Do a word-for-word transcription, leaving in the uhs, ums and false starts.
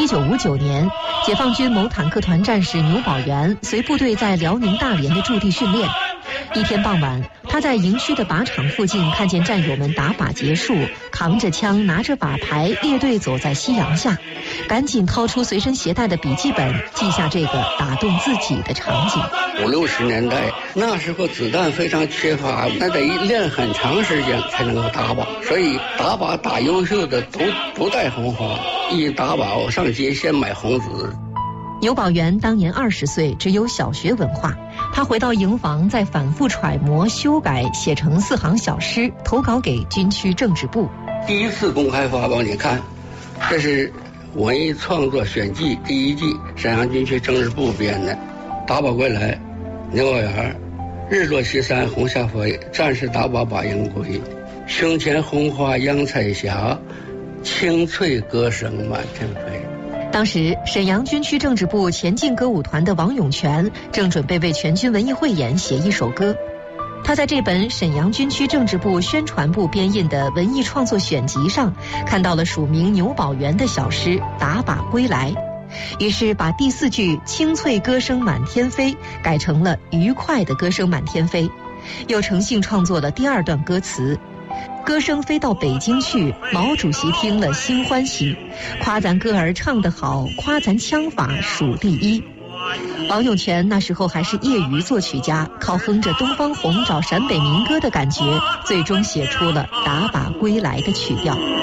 九五九年，解放军某坦克团战士牛宝元随部队在辽宁大连的驻地训练。一天傍晚，他在营区的靶场附近看见战友们打靶结束，扛着枪拿着靶牌列队走在夕阳下，赶紧掏出随身携带的笔记本，记下这个打动自己的场景。 五六十年代那时候子弹非常缺乏，那得练很长时间才能够打靶，所以打靶打优秀的都不带红花，一打靶我上街先买红纸。 牛宝元当年二十岁，只有小学文化。他回到营房，再反复揣摩、修改，写成四行小诗，投稿给军区政治部。 第一次公开发表，你看，这是文艺创作选季第一季，沈阳军区政治部编的。打靶归来，牛宝元，日落西山红霞飞，战士打靶把营归。胸前红花扬彩霞，清脆歌声满天飞。 当时，沈阳军区政治部前进歌舞团的王永全正准备为全军文艺汇演写一首歌。他在这本沈阳军区政治部宣传部编印的文艺创作选集上，看到了署名牛宝元的小诗《打靶归来》，于是把第四句“清脆歌声满天飞”改成了“愉快的歌声满天飞”，又乘兴创作了第二段歌词。歌声飞到北京去，毛主席听了心欢喜，夸咱歌儿唱得好，夸咱枪法数第一。王永全那时候还是业余作曲家，靠哼着《东方红》找陕北民歌的感觉，最终写出了《打靶归来》的曲调。